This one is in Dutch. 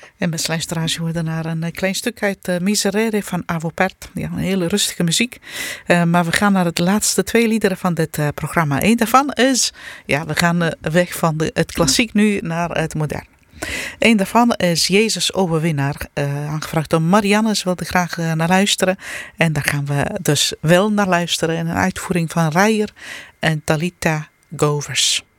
En beste luisteraars, je hoorde naar een klein stuk uit Miserere van Arvo Pärt. Ja, een hele rustige muziek. Maar we gaan naar de laatste 2 liederen van dit programma. Eén daarvan is, we gaan weg van het klassiek nu naar het modern. Eén daarvan is Jezus Overwinnaar, aangevraagd door Marianne. Ze wilde graag naar luisteren. En daar gaan we dus wel naar luisteren in een uitvoering van Reijer en Talita Govers.